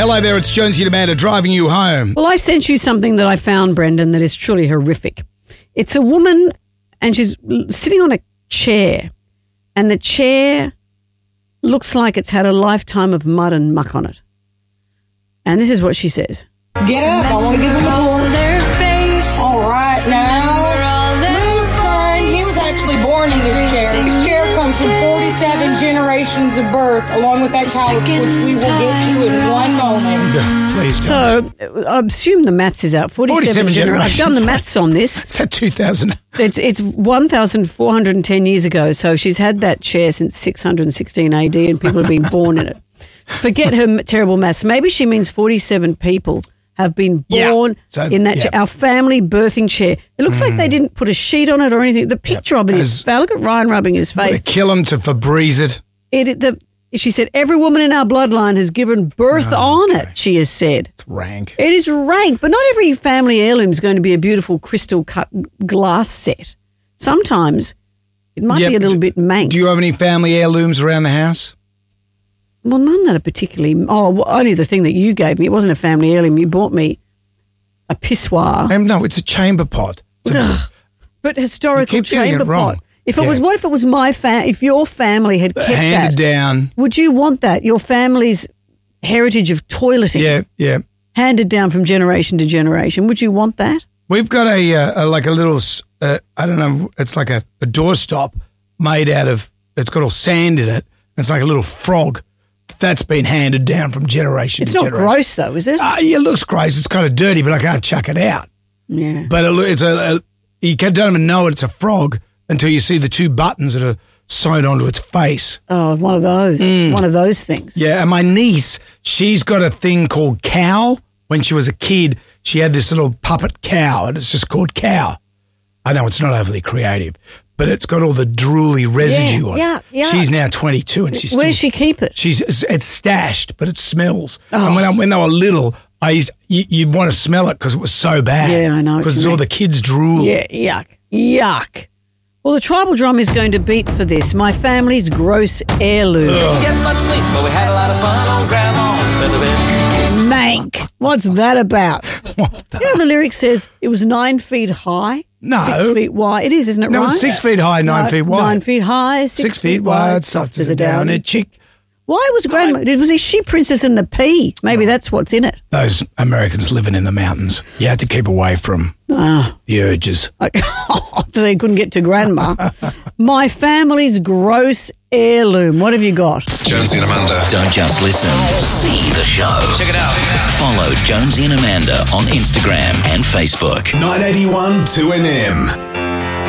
Hello there, it's Jonesy and Amanda driving you home. Well, I sent you something that I found, Brendan, that is truly horrific. It's a woman and she's sitting on a chair and the chair looks like it's had a lifetime of mud and muck on it. And this is what she says. Get up, I want to give them a tour. All right, now. Move, son. He was actually born in this chair. This chair comes from 47 generations of birth, along with that couch, which we will get to in one moment. Please So I assume the maths is out. 47 generations. I've done the maths on this. Is that 2000? It's 1,410 years ago. So she's had that chair since 616 AD and people have been born in it. Forget her terrible maths. Maybe she means 47 people have been born in that chair, our family birthing chair. It looks like they didn't put a sheet on it or anything. The picture of it is foul. Look at Ryan rubbing his face. They kill him to Febreze it. She said, every woman in our bloodline has given birth on it, she has said. It's rank. It is rank, but not every family heirloom is going to be a beautiful crystal cut glass set. Sometimes it might be a little bit mank. Do you have any family heirlooms around the house? Well, none that are particularly... only the thing that you gave me. It wasn't a family heirloom. You bought me a pissoir. No, it's a chamber pot. But historical chamber pot. What if it was my if your family had kept handed down? Would you want that? Your family's heritage of toileting. Yeah. Handed down from generation to generation. Would you want that? We've got a little, I don't know, it's like a doorstop made out of, it's got all sand in it. It's like a little frog. That's been handed down from generation to generation. It's not gross though, is it? It looks gross. It's kind of dirty, but I can't chuck it out. Yeah. But you don't even know it's a frog until you see the two buttons that are sewn onto its face. Oh, one of those. One of those things. Yeah, and my niece, she's got a thing called Cow. When she was a kid, she had this little puppet cow, and it's just called Cow. I know it's not overly creative, but it's got all the drooly residue on it. Yeah. She's now 22 and she's Where does she keep it? It's stashed, but it smells. Oh. And when they were little, you'd want to smell it because it was so bad. Yeah, I know. Because it's all the kids' drool. Yeah, yuck. Well, the tribal drum is going to beat for this. My family's gross heirloom. Get much sleep, but we had a lot of fun on Grandma's feather bed. Mank. What's that about? The lyric says it was 9 feet high. No. 6 feet wide. It is, isn't it right? No, it's 6 feet high, 9 feet wide. 9 feet high, 6 feet wide, soft as a downy chick. Why was Grandma... Was he She Princess and the Pea? Maybe that's what's in it. Those Americans living in the mountains. You had to keep away from the urges. So you couldn't get to Grandma. My family's gross heirloom. What have you got? Jonesy and Amanda. Don't just listen. See the show. Check it out. Follow Jonesy and Amanda on Instagram and Facebook. 981 2NM.